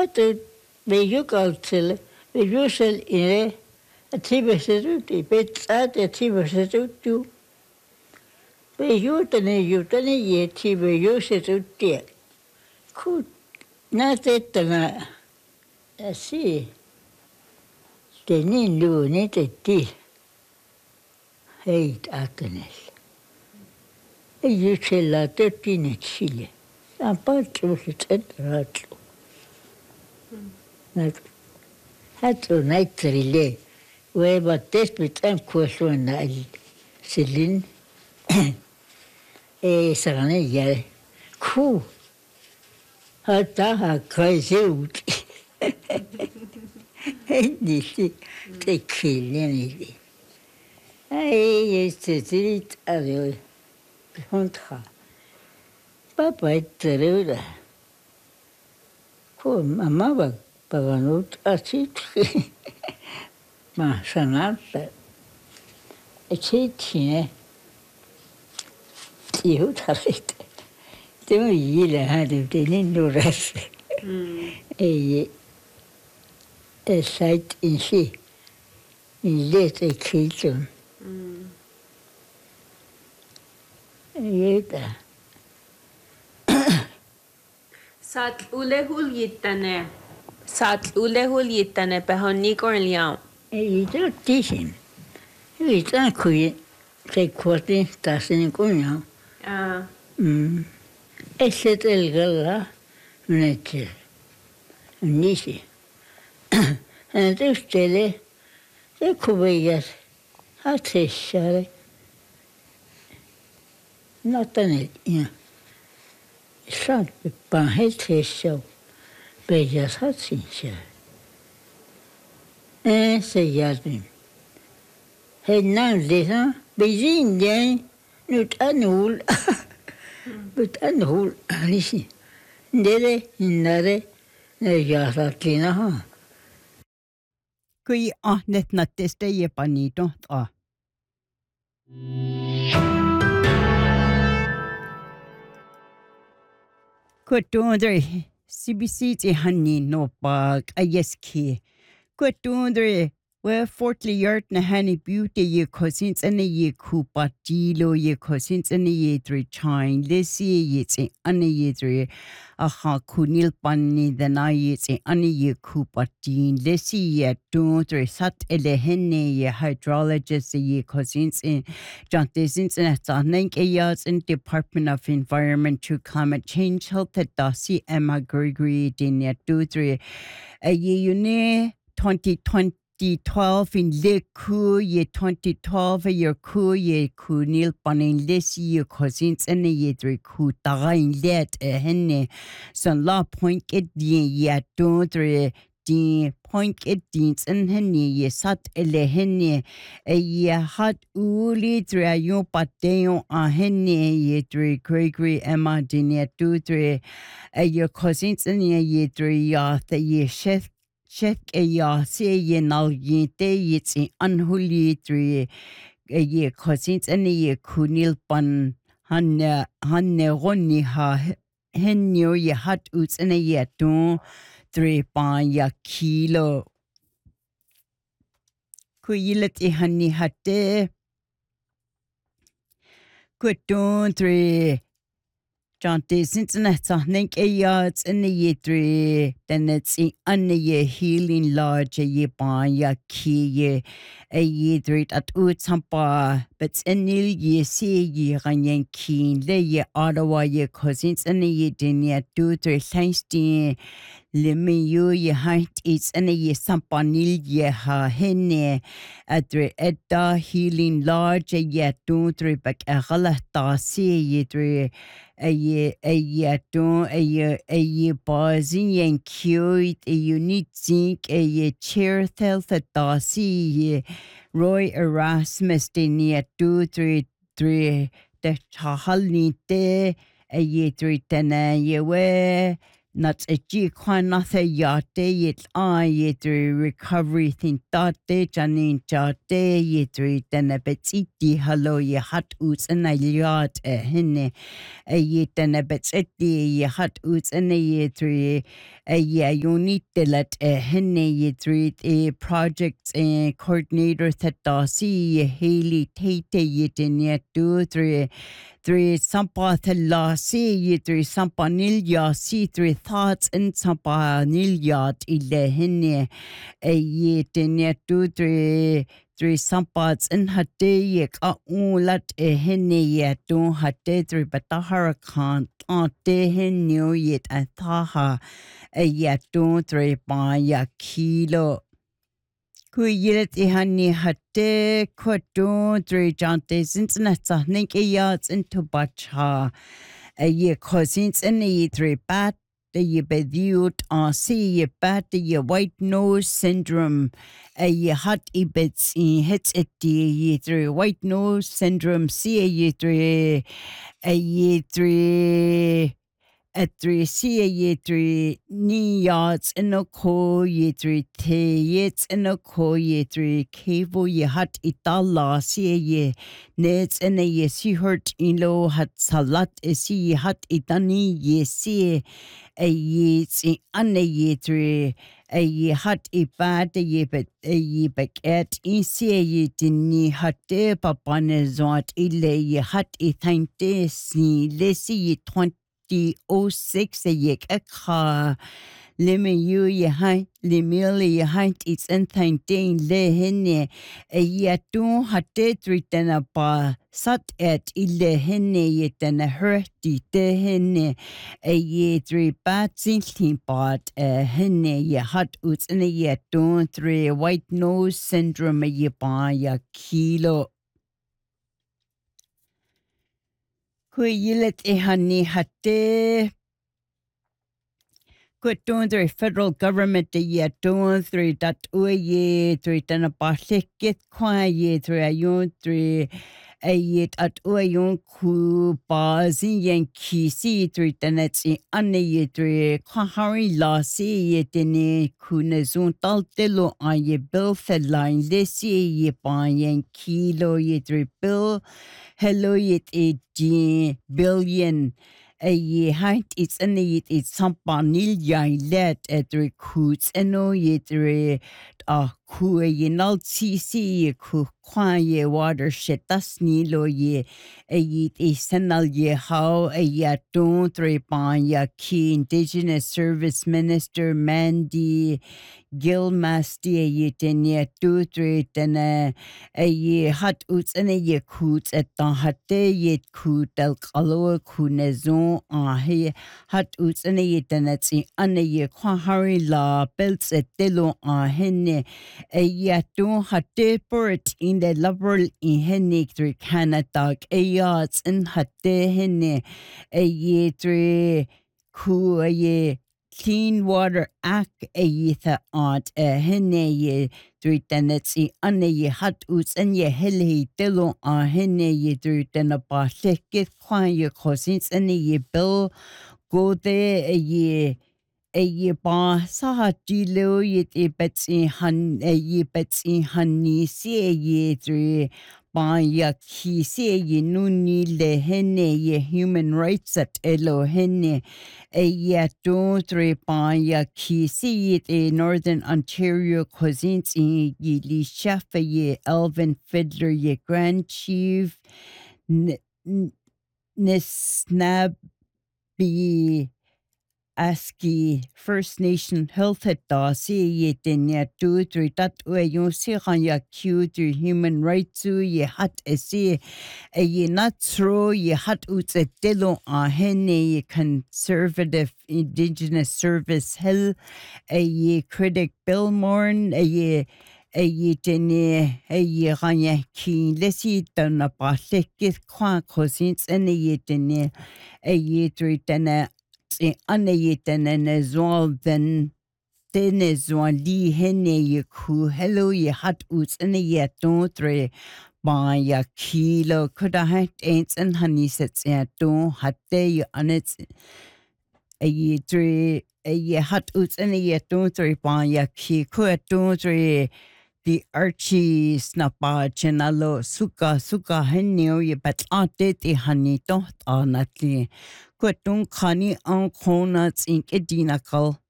hatu veju kaltsele, veju sel ine, atibeseruti, petsat atibeserutu. Veju tane ye tibeju seruti. Ku na tetana asi. Tenin lu ni tetti. Heit atanes. Veju sella tettine chile. Aparte se tratto. Hatu naitrile. Weba tespitan kuasuna silin. Sarane yare. Ku. Hata kaizeuti. Disi te kileni. Ai estetit aveo. Contra. Papa ettereuda. Ku mamma paganut asit. Ma sanata. Ecetine. Io tarete. Devo dire, tenendo resto. E seit in si. In lete kilton. Jeda. Saat ulehul yittane pehonni korliam. Jeda tisin. Jeda kui se kuoti tasin kunja. Esset elgalla netse. Nisi. Tustele se kuvejas hatsessare. Natanet ja. Saat pan hetsessau. Bejas hatsinsare. Se jälkeen. He näyttää, beijing jäi nyt anul. Nyt anul, lisi. Nere, ne jahtatlinaha. Kui ahnet natteste jepanito a. Kutundre CBC ti hanni no pag ayeski. Kutundre we fortly yard na hani beauty ye cousins and ye kupa dilo ye cousins and ye three chine lisi ye ti ane ye three aha kunil panni the na ye ti ane ye kupa din lisi ye don't sat ele henne ye hydrologist ye cousins in jantisins and at nank yards in Department of Environment to Climate Change Health at Dasi Emma Gregory din ya do three a ye uni 2020 2012 in Leku ye 2012 ye ku ye ku nil panin lesi ye cousins and ye three ku tagain let henne son la point it ye don't the point it dins and henne ye sat ele henne ye hat uli three yo pateo a henne ye three Gregory Emma dinia two three your cousins and ye three ya the ye chef Check ya say ye nal ye te ye tsi anhuli tri ye cousins and ye kunil pan hanne ronni ha henyo ye hat uts and ye don 3 pan ya kilo kuyilet I hanni hatte kuton 3 Janti since nink a yards in the ye three, then it's in ye healing lodge a ye ban ya key ye a ye three at Utsampa, but in ye see ye ranyan keen, lay ye Ottawa ye cousins and ye dinia 2-3 thanks to Limi you ye height it's in ye sampanil ye ha hene at the edda healing lodge a ye 2-3 back a galata see ye three. A buzzing and cute, a unique zinc, a chair tell the Darcy, Roy Erasmus, the near 233, the Chahalnite, a ye 3 10 ye way, Nuts a G quanatha yate yet yetri recovery thin tate janin jate yetri then a betiti hello ye hat oots and a yacht a henne a yet and a betiti ye hat oots and a yetri a ya unit de let a henne yetri a project a coordinator that dasi Haley Tate yet in yet 3 sampa thella si 3 sampa nilya si 3 thoughts and sampa nilya ile henne ye tenya 3 sampats and hatte ye ka ulat henne ye to hatte 3 batahara khan ate henne yet athaha ye to 3 pa ya kilo Kuyilet ihani hatte koto dre jante since netta nink yards into bacha a ye cousins and ye three bat the ye beviewed on see ye bat the ye white nose syndrome a ye hot ibits in hits it ye three white nose syndrome see a ye three at 3 see ye 3 ni yards in a ko ye 3 te yets in a ko ye 3 cable ye hat itala see ye nets in a ye see hurt in lo hat salat see ye hat itani ye see a ye see an ye 3 a ye hat ibad ye bet a ye baket in see ye dini hatte papane zot ile ye hat ithante si lesi ye 06 yek ekha lemme you ye hai lemili ye hai it's and thanking le henne ye tu hatte tritena pa sat et ile henne ye tena hurti te henne ye 3 bat sin part henne ye hat uts in ye tu 3 white nose syndrome ye pa ya kilo Kuyilet ihani hatte Kutundri federal government ye tundri dat uye three dana balikit kwa ye three ayun three ayet at uyun ku bazin yen kisi three dana tsi ane ye three kwa hari la si ye tene kunezun tal telo aye bill feline lesi ye pan yen kilo ye three bill hello yet a billion a ye height it's an it's sampanil yai let at recruits and no yet ku ye nal si ku kwa ye watershed das nilo ye a yit a senal ye how a ya don't repan ya key indigenous service minister Mandy Gilmasty ye tenya 2 3 tena a ye hat uts and a ye coots at the hatte ye coot el kalo kunezon he hat uts and a ye tenetsi and a ye kwahari la belts at delo henne a ye don hatte port in the liberal in henne 3 Canada a yards and hatte henne a ye 3 ku a ye Clean Water Act a yitha aunt a henne ye 3 tenets I ane ye hat uts and ye heli delo henne ye 3 tena ba lekit kwan ye cousins and ye bill go there a ye ba saha dilo ye bets in han a ye bets in honey see ye 3 ba ya ki see ye nuni le henne ye human rights at elo henne a ye don't 3 ba ya ki see it a Northern Ontario cousins in ye li chef ye Elvin Fiddler ye Grand Chief Nisnabi Aski First Nation Health at Dasi ye tenya 2 3 dat yon si ya Q to human rights ye hat esi ye natro ye hat uts et delo henne ye conservative indigenous service hell ye critic Bill Morn ye tene ye ganya ki lesi dana ba lekit kwa cousins and ye tene ye 3 tene anayeten and as well then as one li henne ye ku hello ye hat uts and ye don't tre by ya kilo could I had ants and honey sets ya don't hat they on its ye dre ye hat uts and ye don't three pan ya ki quit don't three the Archie snappa chenalo suka henio ye bat ate te hani to anatli quit don't khani on corners in edinakal